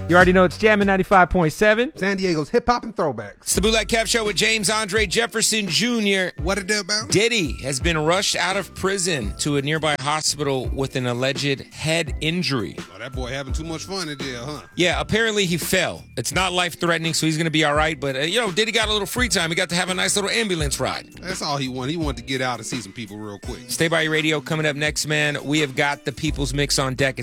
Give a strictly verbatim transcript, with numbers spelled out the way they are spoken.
You already know it's Jammin' ninety-five point seven. San Diego's hip-hop and throwbacks. It's the Bootleg Kev Show with James Andre Jefferson Junior What it do about? Diddy has been rushed out of prison to a nearby hospital with an alleged head injury. Oh, that boy having too much fun in there, huh? Yeah, apparently he fell. It's not life-threatening, so he's going to be all right. But, uh, you know, Diddy got a little free time. He got to have a nice little ambulance ride. That's all he wanted. He wanted to get out and see some people real quick. Stay by your radio. Coming up next, man, we have got the People's Mix on deck. It's